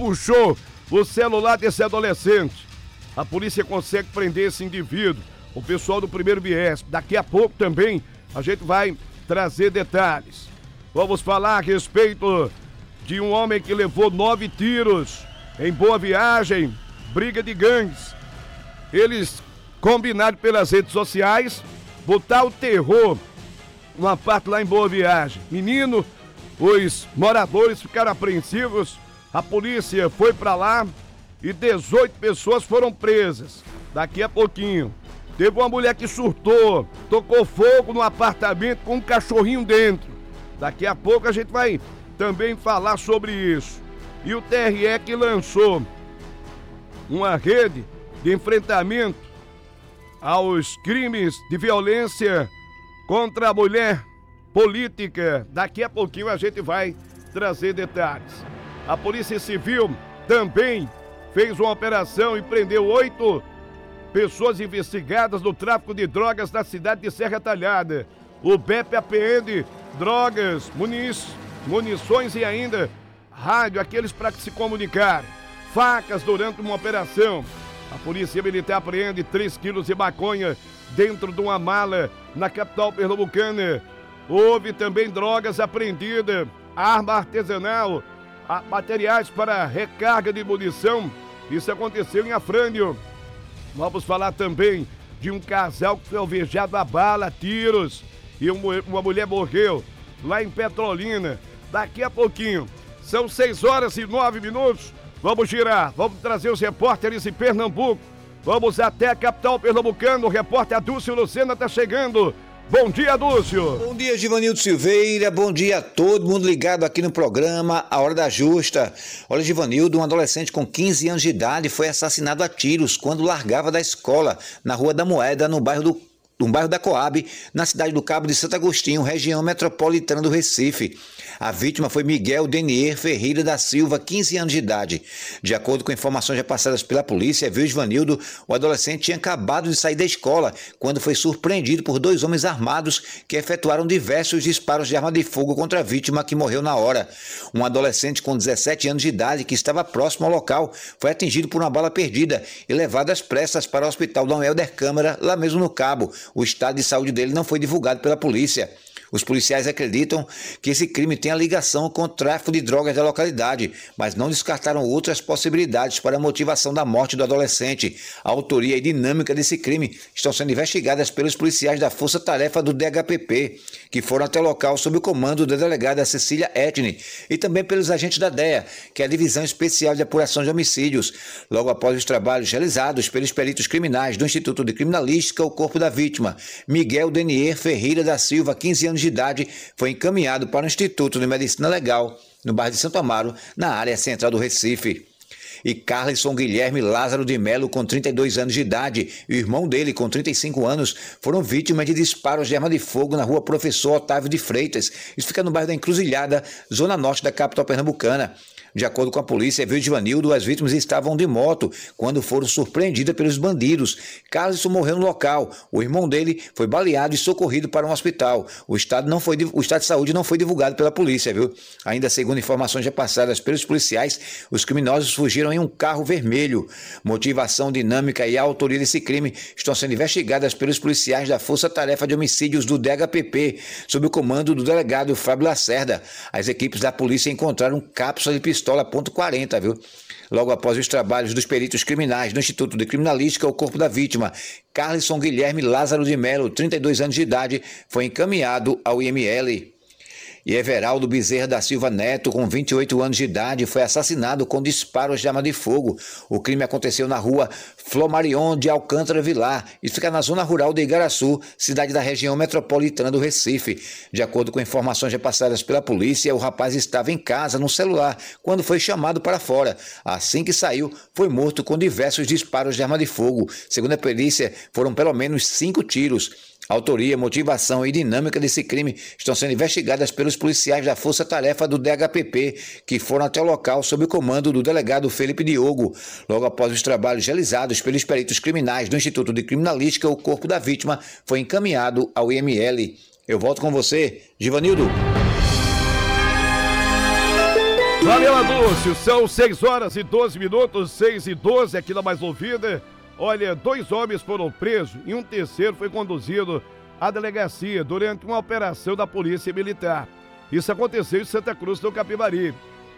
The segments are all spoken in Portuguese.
puxou o celular desse adolescente. A polícia consegue prender esse indivíduo, o pessoal do primeiro viés. Daqui a pouco também a gente vai trazer detalhes. Vamos falar a respeito de um homem que levou 9 tiros em Boa Viagem, briga de gangues. Eles combinaram pelas redes sociais botar o terror numa parte lá em Boa Viagem. Menino, os moradores ficaram apreensivos, a polícia foi pra lá e 18 pessoas foram presas. Daqui a pouquinho, teve uma mulher que surtou, tocou fogo no apartamento com um cachorrinho dentro. Daqui a pouco a gente vai também falar sobre isso. E o TRE que lançou uma rede de enfrentamento aos crimes de violência contra a mulher política. Daqui a pouquinho a gente vai trazer detalhes. A Polícia Civil também fez uma operação e prendeu 8 pessoas investigadas no tráfico de drogas na cidade de Serra Talhada. O BEP apreende drogas, munições e ainda rádio, aqueles para se comunicar. Facas durante uma operação. A Polícia Militar apreende 3 quilos de maconha dentro de uma mala na capital pernambucana. Houve também drogas apreendidas, arma artesanal, materiais para recarga de munição. Isso aconteceu em Afrânio. Vamos falar também de um casal que foi alvejado a bala, a tiros, e uma mulher morreu lá em Petrolina. Daqui a pouquinho, são 6h09. Vamos girar, vamos trazer os repórteres em Pernambuco. Vamos até a capital pernambucana. O repórter Adúcio Lucena está chegando. Bom dia, Adúcio. Bom dia, Givanildo Silveira. Bom dia a todo mundo ligado aqui no programa A Hora da Justa. Olha, Givanildo, um adolescente com 15 anos de idade foi assassinado a tiros quando largava da escola na Rua da Moeda, no bairro da Coab, na cidade do Cabo de Santo Agostinho, região metropolitana do Recife. A vítima foi Miguel Denier Ferreira da Silva, 15 anos de idade. De acordo com informações repassadas pela polícia, viu Givanildo, o adolescente tinha acabado de sair da escola quando foi surpreendido por 2 homens armados que efetuaram diversos disparos de arma de fogo contra a vítima, que morreu na hora. Um adolescente com 17 anos de idade que estava próximo ao local foi atingido por uma bala perdida e levado às pressas para o hospital Dom Helder Câmara, lá mesmo no Cabo. O estado de saúde dele não foi divulgado pela polícia. Os policiais acreditam que esse crime tem ligação com o tráfico de drogas da localidade, mas não descartaram outras possibilidades para a motivação da morte do adolescente. A autoria e dinâmica desse crime estão sendo investigadas pelos policiais da Força Tarefa do DHPP, que foram até o local sob o comando da delegada Cecília Etni, e também pelos agentes da DEA, que é a Divisão Especial de Apuração de Homicídios. Logo após os trabalhos realizados pelos peritos criminais do Instituto de Criminalística, o corpo da vítima, Miguel Denier Ferreira da Silva, 15 anos de idade, foi encaminhado para o Instituto de Medicina Legal, no bairro de Santo Amaro, na área central do Recife. E Carlisson Guilherme Lázaro de Melo, com 32 anos de idade, e o irmão dele, com 35 anos, foram vítimas de disparos de arma de fogo na rua Professor Otávio de Freitas. Isso fica no bairro da Encruzilhada, zona norte da capital pernambucana. De acordo com a polícia, viu Givanildo, as vítimas estavam de moto quando foram surpreendidas pelos bandidos. Carlos morreu no local. O irmão dele foi baleado e socorrido para um hospital. O estado de saúde não foi divulgado pela polícia, viu? Ainda segundo informações repassadas pelos policiais, os criminosos fugiram em um carro vermelho. Motivação, dinâmica e a autoria desse crime estão sendo investigadas pelos policiais da Força Tarefa de Homicídios do DHPP, sob o comando do delegado Fábio Lacerda. As equipes da polícia encontraram cápsula de pistola .40, viu? Logo após os trabalhos dos peritos criminais do Instituto de Criminalística, o corpo da vítima, Carlisson Guilherme Lázaro de Melo, 32 anos de idade, foi encaminhado ao IML. E Everaldo Bezerra da Silva Neto, com 28 anos de idade, foi assassinado com disparos de arma de fogo. O crime aconteceu na rua Flomarion de Alcântara Vilar e fica na zona rural de Igaraçu, cidade da região metropolitana do Recife. De acordo com informações repassadas pela polícia, o rapaz estava em casa no celular quando foi chamado para fora. Assim que saiu, foi morto com diversos disparos de arma de fogo. Segundo a perícia, foram pelo menos 5 tiros. A autoria, motivação e dinâmica desse crime estão sendo investigadas pelos policiais da Força Tarefa do DHPP, que foram até o local sob o comando do delegado Felipe Diogo. Logo após os trabalhos realizados pelos peritos criminais do Instituto de Criminalística, o corpo da vítima foi encaminhado ao IML. Eu volto com você, Givanildo. Valeu, Lúcio. São 6 horas e 12 minutos, 6 e 12 aqui na Mais Ouvida. Olha, 2 homens foram presos e um terceiro foi conduzido à delegacia durante uma operação da Polícia Militar. Isso aconteceu em Santa Cruz do Capibaribe.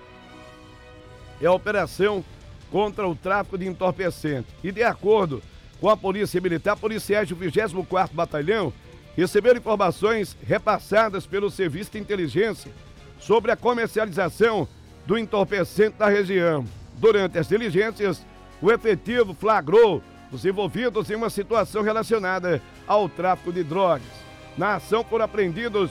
É a operação contra o tráfico de entorpecente. E de acordo com a Polícia Militar, policiais do 24º Batalhão receberam informações repassadas pelo Serviço de Inteligência sobre a comercialização do entorpecente na região. Durante as diligências, o efetivo flagrou os envolvidos em uma situação relacionada ao tráfico de drogas. Na ação foram apreendidos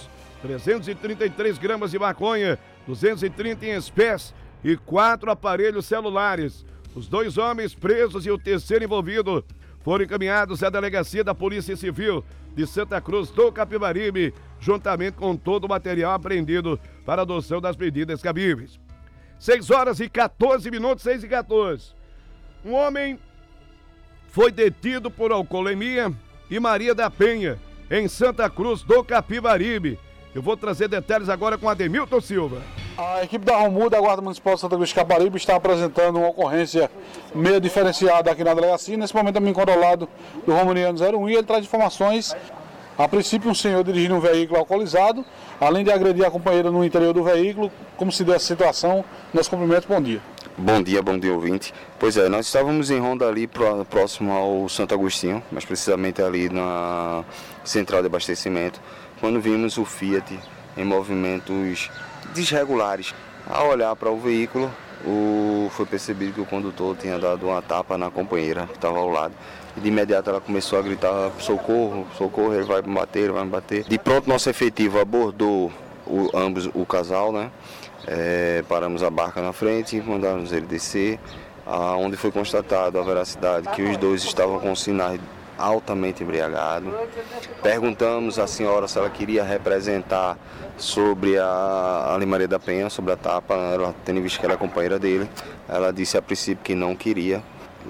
333 gramas de maconha, 230 em espécie e 4 aparelhos celulares. Os 2 homens presos e o terceiro envolvido foram encaminhados à delegacia da Polícia Civil de Santa Cruz do Capibaribe, juntamente com todo o material apreendido para adoção das medidas cabíveis. 6 horas e 14 minutos, 6 e 14. Um homem foi detido por alcoolemia em Maria da Penha, em Santa Cruz do Capibaribe. Eu vou trazer detalhes agora com Ademilton Silva. A equipe da Romu da Guarda Municipal de Santa Cruz do Capibaribe está apresentando uma ocorrência meio diferenciada aqui na delegacia. Nesse momento eu me encontro ao lado do Romuniano 01 e ele traz informações. A princípio, um senhor dirigindo um veículo alcoolizado, além de agredir a companheira no interior do veículo. Como se deu essa situação? Nós cumprimentos, bom dia. Bom dia, ouvinte. Pois é, nós estávamos em ronda ali próximo ao Santo Agostinho, mais precisamente ali na central de abastecimento, quando vimos o Fiat em movimentos desregulares. Ao olhar para o veículo, foi percebido que o condutor tinha dado uma tapa na companheira que estava ao lado. E de imediato ela começou a gritar: socorro, socorro, ele vai me bater, ele vai me bater. De pronto nosso efetivo abordou ambos o casal, né? Paramos a barca na frente, mandamos ele descer, onde foi constatado a veracidade que os dois estavam com sinais altamente embriagados. Perguntamos à senhora se ela queria representar sobre a Maria da Penha, sobre a tapa, ela tendo visto que era a companheira dele. Ela disse a princípio que não queria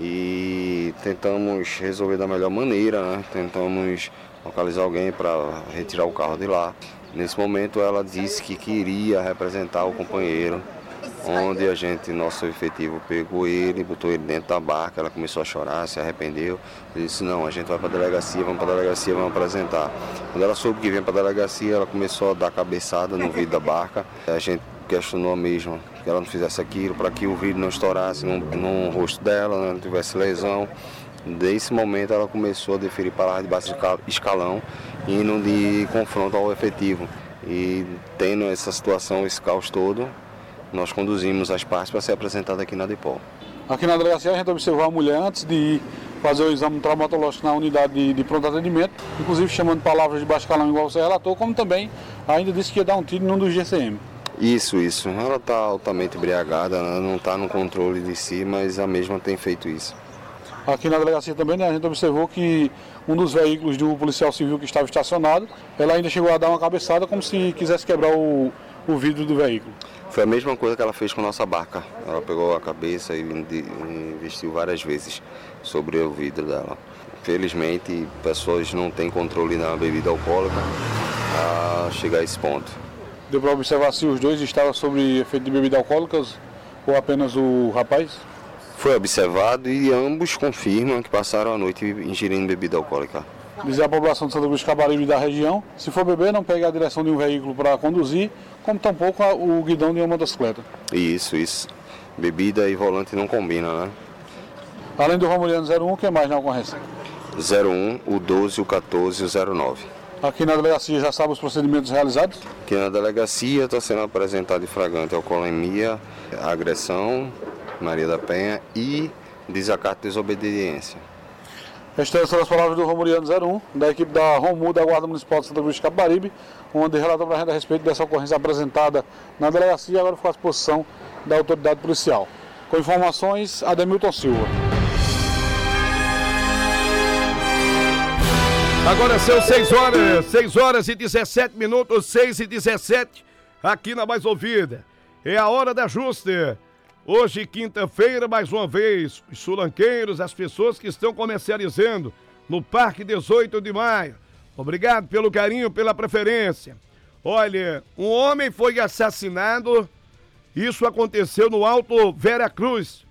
e tentamos resolver da melhor maneira, né? Tentamos localizar alguém para retirar o carro de lá. Nesse momento ela disse que queria representar o companheiro, onde nosso efetivo pegou ele, botou ele dentro da barca. Ela começou a chorar, se arrependeu. Ele disse: não, a gente vai para a delegacia, vamos para a delegacia, vamos apresentar. Quando ela soube que vinha para a delegacia, ela começou a dar cabeçada no vidro da barca. A gente questionou mesmo que ela não fizesse aquilo, para que o vidro não estourasse no rosto dela, né, não tivesse lesão. Desse momento ela começou a deferir palavras de baixo escalão, indo de confronto ao efetivo. E tendo essa situação, esse caos todo, nós conduzimos as partes para ser apresentada aqui na DEPOL. Aqui na delegacia a gente observou a mulher antes de ir fazer o exame traumatológico na unidade de pronto atendimento, inclusive chamando palavras de baixo escalão igual você relatou, como também ainda disse que ia dar um tiro num dos GCM. Isso. Ela está altamente embriagada, ela não está no controle de si, mas a mesma tem feito isso. Aqui na delegacia também, né, a gente observou que um dos veículos do policial civil que estava estacionado, ela ainda chegou a dar uma cabeçada como se quisesse quebrar o vidro do veículo. Foi a mesma coisa que ela fez com a nossa barca. Ela pegou a cabeça e investiu várias vezes sobre o vidro dela. Felizmente, pessoas não têm controle na bebida alcoólica a chegar a esse ponto. Deu para observar se os dois estavam sob efeito de bebidas alcoólicas ou apenas o rapaz? Foi observado e ambos confirmam que passaram a noite ingerindo bebida alcoólica. Dizer à população de Santa Cruz do Capibaribe e da região: se for beber, não pegue a direção de um veículo para conduzir, como tampouco o guidão de uma motocicleta. Isso. Bebida e volante não combinam, né? Além do Romuliano 01, o que mais na ocorrência? 01, o 12, o 14 e o 09. Aqui na delegacia já sabe os procedimentos realizados? Aqui na delegacia está sendo apresentado em flagrante alcoolemia, agressão, Maria da Penha e desacato e desobediência. Estas são as palavras do Romuliano 01, da equipe da Romu da Guarda Municipal de Santa Cruz do Capibaribe, onde relatou para a gente a respeito dessa ocorrência apresentada na delegacia e agora ficou à disposição da autoridade policial. Com informações, Ademilton Silva. Agora são 6 horas e 17 minutos, 6 e 17, aqui na Mais Ouvida. É a hora da justa. Hoje, quinta-feira, mais uma vez, os sulanqueiros, as pessoas que estão comercializando no Parque 18 de Maio. Obrigado pelo carinho, pela preferência. Olha, um homem foi assassinado Isso aconteceu no Alto Vera Cruz.